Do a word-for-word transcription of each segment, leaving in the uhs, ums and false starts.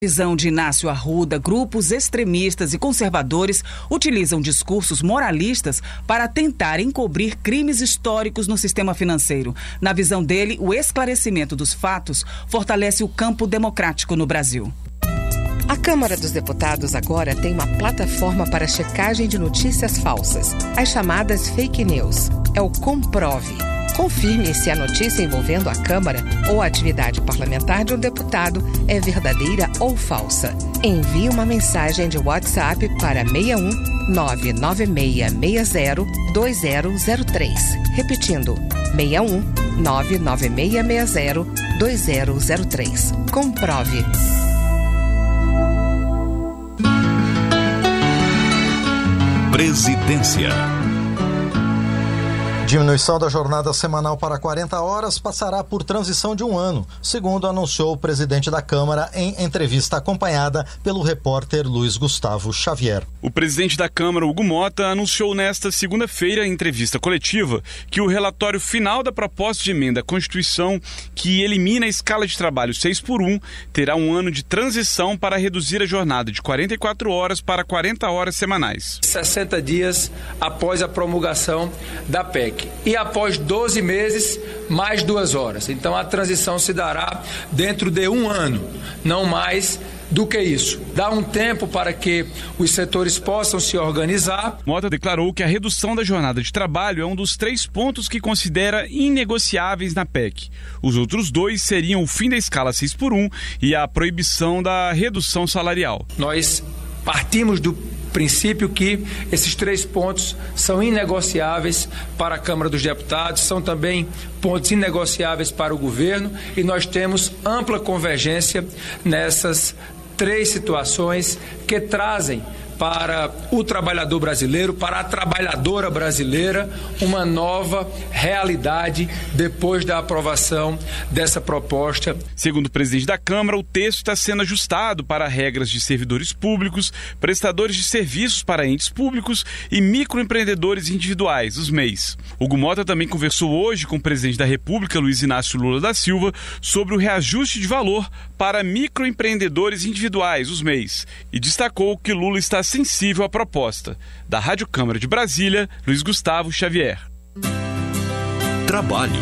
Visão de Inácio Arruda, grupos extremistas e conservadores utilizam discursos moralistas para tentar encobrir crimes históricos no sistema financeiro. Na visão dele, o esclarecimento dos fatos fortalece o campo democrático no Brasil. A Câmara dos Deputados agora tem uma plataforma para checagem de notícias falsas, as chamadas fake news. É o Comprove. Confirme se a notícia envolvendo a Câmara ou a atividade parlamentar de um deputado é verdadeira ou falsa. Envie uma mensagem de WhatsApp para seis um nove nove seis seis zero dois zero zero três. Repetindo, seis um nove nove seis seis zero dois zero zero três. Comprove. Presidência. Diminuição da jornada semanal para quarenta horas passará por transição de um ano, segundo anunciou o presidente da Câmara em entrevista acompanhada pelo repórter Luiz Gustavo Xavier. O presidente da Câmara, Hugo Mota, anunciou nesta segunda-feira, em entrevista coletiva, que o relatório final da proposta de emenda à Constituição, que elimina a escala de trabalho seis por um, terá um ano de transição para reduzir a jornada de quarenta e quatro horas para quarenta horas semanais. sessenta dias após a promulgação da P E C. E após doze meses, mais duas horas. Então a transição se dará dentro de um ano, não mais do que isso. Dá um tempo para que os setores possam se organizar. Mota declarou que a redução da jornada de trabalho é um dos três pontos que considera inegociáveis na P E C. Os outros dois seriam o fim da escala seis por um e a proibição da redução salarial. Nós partimos do princípio que esses três pontos são inegociáveis para a Câmara dos Deputados, são também pontos inegociáveis para o governo e nós temos ampla convergência nessas três situações que trazem para o trabalhador brasileiro, para a trabalhadora brasileira, uma nova realidade depois da aprovação dessa proposta. Segundo o presidente da Câmara, o texto está sendo ajustado para regras de servidores públicos, prestadores de serviços para entes públicos e microempreendedores individuais, os M E Is. Hugo Mota também conversou hoje com o presidente da República, Luiz Inácio Lula da Silva, sobre o reajuste de valor para microempreendedores individuais, os M E Is, e destacou que Lula está sensível à proposta. Da Rádio Câmara de Brasília, Luiz Gustavo Xavier. Trabalho.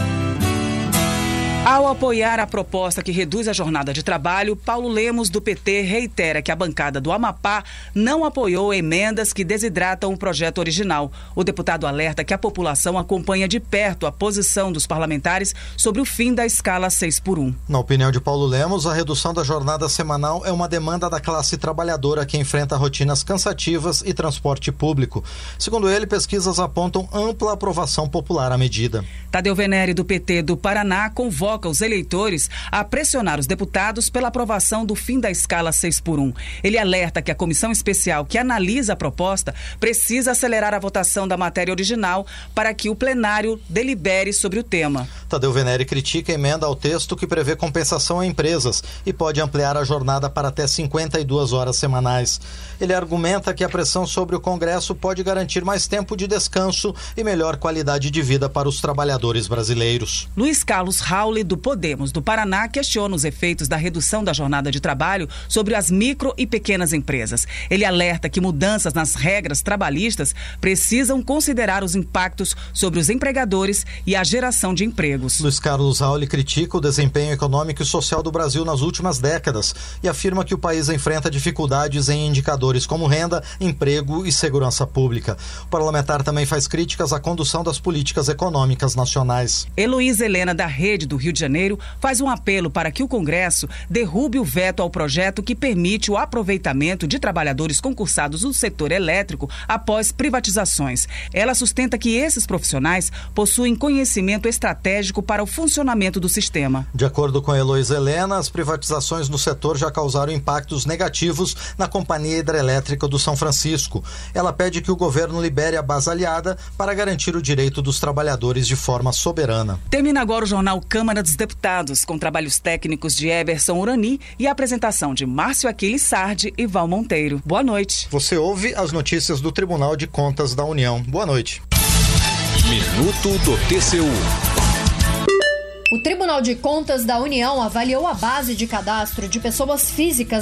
Ao apoiar a proposta que reduz a jornada de trabalho, Paulo Lemos, do P T, reitera que a bancada do Amapá não apoiou emendas que desidratam o projeto original. O deputado alerta que a população acompanha de perto a posição dos parlamentares sobre o fim da escala seis por um. Na opinião de Paulo Lemos, a redução da jornada semanal é uma demanda da classe trabalhadora que enfrenta rotinas cansativas e transporte público. Segundo ele, pesquisas apontam ampla aprovação popular à medida. Tadeu Venere, do P T do Paraná, convoca os eleitores a pressionar os deputados pela aprovação do fim da escala seis por um. Ele alerta que a comissão especial que analisa a proposta precisa acelerar a votação da matéria original para que o plenário delibere sobre o tema. Tadeu Venere critica a emenda ao texto que prevê compensação a empresas e pode ampliar a jornada para até cinquenta e duas horas semanais. Ele argumenta que a pressão sobre o Congresso pode garantir mais tempo de descanso e melhor qualidade de vida para os trabalhadores brasileiros. Luiz Carlos Rauli, do Podemos do Paraná, questiona os efeitos da redução da jornada de trabalho sobre as micro e pequenas empresas. Ele alerta que mudanças nas regras trabalhistas precisam considerar os impactos sobre os empregadores e a geração de empregos. Luiz Carlos Rauli critica o desempenho econômico e social do Brasil nas últimas décadas e afirma que o país enfrenta dificuldades em indicadores como renda, emprego e segurança pública. O parlamentar também faz críticas à condução das políticas econômicas nacionais. Heloísa Helena, da Rede do Rio de Janeiro, faz um apelo para que o Congresso derrube o veto ao projeto que permite o aproveitamento de trabalhadores concursados no setor elétrico após privatizações. Ela sustenta que esses profissionais possuem conhecimento estratégico para o funcionamento do sistema. De acordo com a Heloísa Helena, as privatizações no setor já causaram impactos negativos na Companhia Hidrelétrica do São Francisco. Ela pede que o governo libere a base aliada para garantir o direito dos trabalhadores de forma soberana. Termina agora o jornal Câmara dos Deputados, com trabalhos técnicos de Everson Urani e a apresentação de Márcio Aquiles Sardi e Val Monteiro. Boa noite. Você ouve as notícias do Tribunal de Contas da União. Boa noite. Minuto do T C U. O Tribunal de Contas da União avaliou a base de cadastro de pessoas físicas